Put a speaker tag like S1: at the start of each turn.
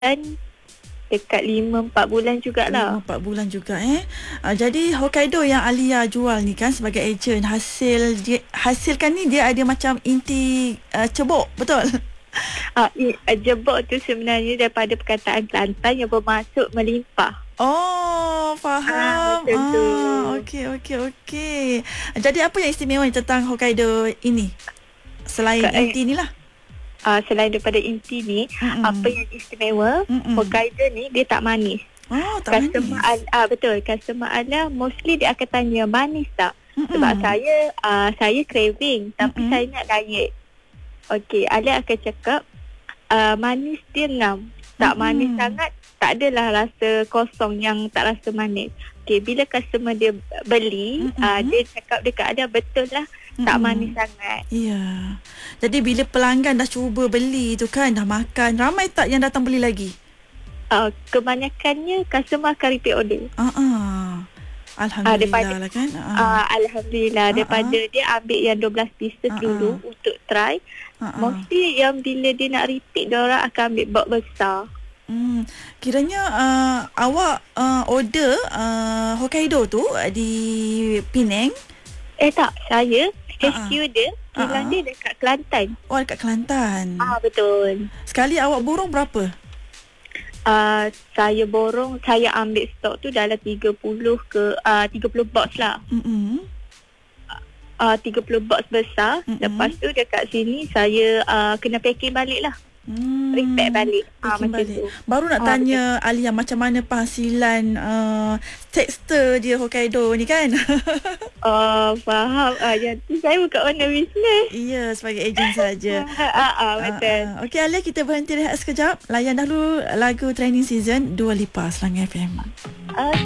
S1: dekat 5-4 bulan jugalah.
S2: 5-4 bulan juga jadi Hokkaido yang Alia jual ni kan sebagai ejen, hasilkan ni dia ada macam inti cebok, betul?
S1: Jebok tu sebenarnya daripada perkataan Kelantan yang bermaksud melimpah.
S2: Oh, faham.
S1: Macam tu.
S2: Okey. Jadi apa yang istimewa tentang Hokkaido ini? Selain inti ni lah.
S1: Selain daripada inti ni, apa yang istimewa, Hokkaido ni dia tak manis.
S2: Oh, tak
S1: customer
S2: manis.
S1: Betul. Customer Alia mostly dia akan tanya manis tak? Sebab saya craving tapi saya nak diet. Okey, Alia akan cakap manis dia 6. Tak manis sangat, tak adalah rasa kosong yang tak rasa manis. Okey, bila customer dia beli, dia cakap dekat Alia betul lah. Tak manis sangat.
S2: Ya. Jadi bila pelanggan dah cuba beli tu kan, dah makan, ramai tak yang datang beli lagi?
S1: Kebanyakannya customer akan repeat order.
S2: Alhamdulillah lah kan.
S1: Alhamdulillah. Daripada dia ambil yang 12 pieces dulu untuk try. Mostly yang bila dia nak repeat, dia orang akan ambil box besar.
S2: Kiranya awak order Hokkaido tu di Penang?
S1: Tak, saya HQ dia, kilang dia dekat Kelantan.
S2: Oh, dekat Kelantan.
S1: Betul.
S2: Sekali awak borong berapa?
S1: Saya ambil stok tu dalam 30 box lah. 30 box besar. Lepas tu dekat sini saya kena packing balik lah. Repack balik. Macam tu.
S2: Baru nak tanya Alia macam mana penghasilan texter dia Hokkaido ni kan.
S1: Faham. Yang tu saya bukan owner business.
S2: Ya, sebagai ejen saja.
S1: Betul.
S2: Okey Alia, kita berhenti rehat sekejap. Layan dahulu lagu Training Season Dua Lipa Selangor FM.